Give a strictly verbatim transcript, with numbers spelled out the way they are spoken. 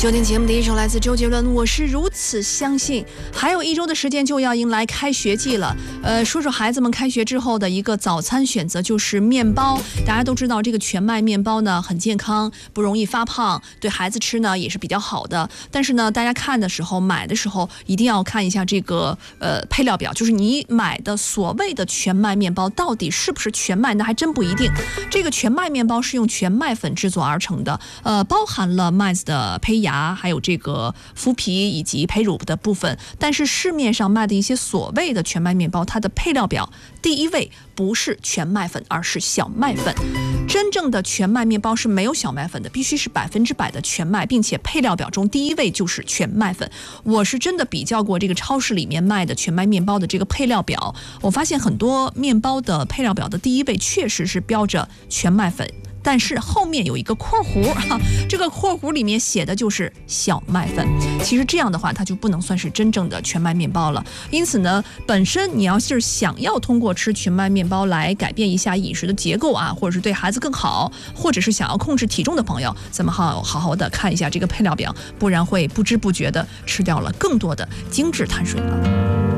九点节目的一首来自周杰伦，我是如此相信。还有一周的时间就要迎来开学季了，呃，说说孩子们开学之后的一个早餐选择就是面包。大家都知道这个全麦面包呢很健康，不容易发胖，对孩子吃呢也是比较好的。但是呢，大家看的时候买的时候一定要看一下这个呃配料表，就是你买的所谓的全麦面包到底是不是全麦，那还真不一定。这个全麦面包是用全麦粉制作而成的，呃，包含了麦子的胚芽。还有这个麸皮以及胚乳的部分，但是市面上卖的一些所谓的全麦面包，它的配料表第一位不是全麦粉，而是小麦粉。真正的全麦面包是没有小麦粉的，必须是百分之百的全麦，并且配料表中第一位就是全麦粉。我是真的比较过这个超市里面卖的全麦面包的这个配料表，我发现很多面包的配料表的第一位确实是标着全麦粉。但是后面有一个括弧哈，这个括弧里面写的就是小麦粉。其实这样的话，它就不能算是真正的全麦面包了。因此呢，本身你要是想要通过吃全麦面包来改变一下饮食的结构啊，或者是对孩子更好，或者是想要控制体重的朋友，咱们好好好的看一下这个配料表，不然会不知不觉的吃掉了更多的精致碳水了。